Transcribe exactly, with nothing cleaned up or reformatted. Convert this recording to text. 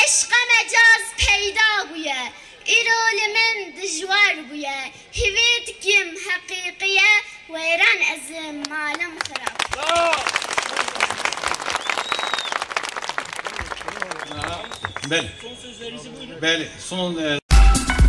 عشق مجاز پیدا بویه ایرول من دجوار بویه هویت کم حقیقیه و ایران از مالم خراب. Bəli. Bəli. Son